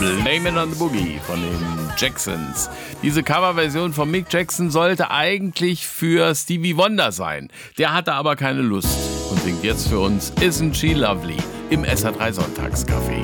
Blame It on the Boogie von den Jacksons. Diese Coverversion von Mick Jackson sollte eigentlich für Stevie Wonder sein. Der hatte aber keine Lust und singt jetzt für uns Isn't She Lovely im SR3 Sonntagscafé.